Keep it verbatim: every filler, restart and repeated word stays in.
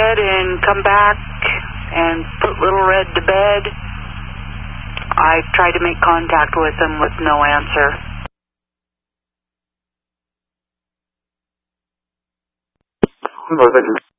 ahead and come back and put Little Red to bed. I tried to make contact with him with no answer. Perfect.